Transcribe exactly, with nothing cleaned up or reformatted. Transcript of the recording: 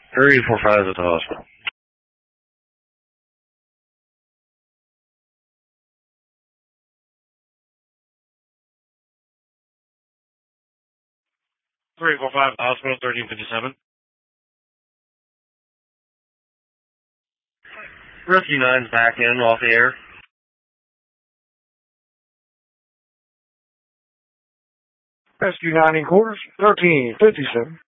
three four five is at the hospital. three four five, hospital, thirteen fifty-seven. Rescue nine's back in, off the air. Rescue nine in quarters, thirteen fifty-seven.